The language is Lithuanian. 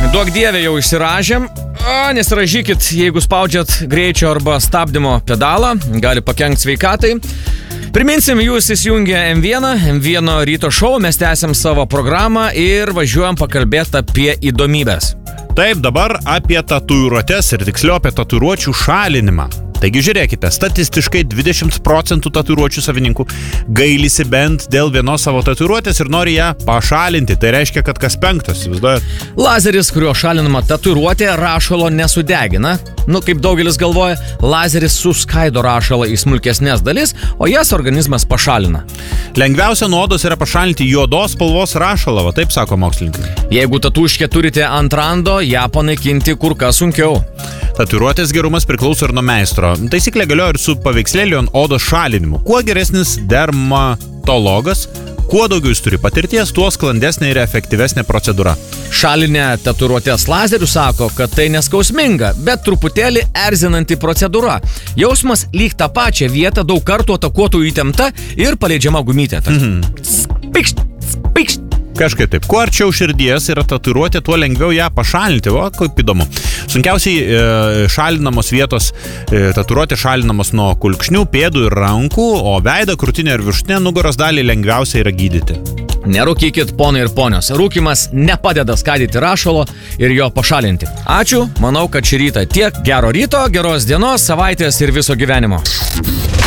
Duok dievė jau išsiražėm. Nesiražykit, jeigu spaudžiat greičio arba stabdymo pedalą, gali pakenkt sveikatai. Priminsim, jūs įsijungę M1 ryto šou, mes tęsiam savo programą ir važiuojam pakalbėti apie įdomybės. Taip, dabar apie tatuiruotes ir tiksliau apie tatuiruočių šalinimą. Taigi žiūrėkite, statistiškai 20% tatuiruočių savininkų gailisi bent dėl vienos savo tatuiruotės ir nori ją pašalinti. Tai reiškia, kad kas penktas, įsivaizduojat? Lazeris, kurio šalinama tatuiruotė, rašalo nesudegina. Kaip daugelis galvoja, lazeris suskaido rašalą į smulkesnės dalis, o jas organizmas pašalina. Lengviausia nuo odos yra pašalinti juodos spalvos rašalą, taip sako mokslininkai. Jeigu tatuškę turite ant rando, ją panaikinti kur kas sunkiau. Tatuiruotės gerumas priklauso ir nuo meistro. Taisyklė galioja ir su paveikslėliu ant odos šalinimu. Kuo geresnis dermatologas, kuo daugiau jis turi patirties, tuo sklandesnė ir efektyvesnė procedūra. Šalinę tatuiruotės lazerių sako, kad tai neskausminga, bet truputėlį erzinanti procedūra. Jausmas lyg tą pačią vietą daug kartų atakuotų įtempta ir paleidžiama gumytė. Spikšt, spikšt. Kažkaip taip. Kuo arčiau širdies yra tatuiruotė, tuo lengviau ją pašalinti. O, kaip įdomu. Sunkiausiai šalinamos vietos tatuiruotė šalinamos nuo kulkšnių, pėdų ir rankų, o veidą, krūtinę ir viršutinę nugaros dalį lengviausia yra gydyti. Nerūkykit, ponai ir ponios. Rūkymas nepadeda skaidyti rašalo ir jo pašalinti. Ačiū, manau, kad šį rytą tiek. Gero ryto, geros dienos, savaitės ir viso gyvenimo.